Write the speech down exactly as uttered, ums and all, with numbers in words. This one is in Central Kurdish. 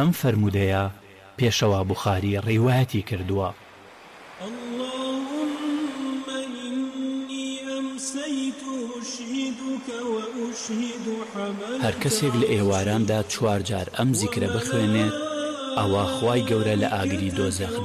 ئەم فەرمودەیە پێشەوە بوخاری ڕیوایەتی کردووە. هەر کەسێک لە ئێواراندا چوار جار ئەم زیکرە بخوێنێت ئەوە خوای گەورە لە ئاگری دۆزەخ